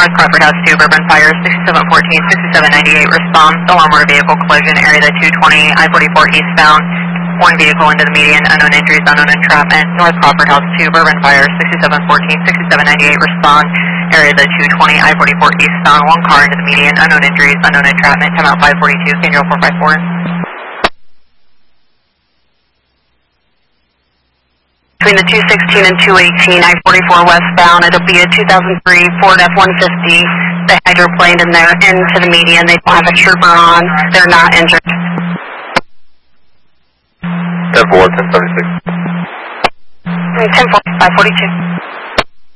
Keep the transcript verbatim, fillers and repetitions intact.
North Crawford House two, Bourbon Fire, sixty-seven fourteen, sixty-seven ninety-eight, respond. Alarm motor vehicle collision, area the two twenty, I forty-four eastbound. One vehicle into the median, unknown injuries, unknown entrapment. North Crawford House two, Bourbon Fire, sixty-seven fourteen, sixty-seven ninety-eight, respond. Area the two twenty, I forty-four eastbound. One car into the median, unknown injuries, unknown entrapment. Time out five forty-two, Daniel four five four. Between the two sixteen and two eighteen, I forty-four westbound, it'll be a two thousand three Ford F one fifty. They hydroplaned in there into the median. They don't have a trooper on. They're not injured. ten four, ten thirty-six. ten four, five forty-two.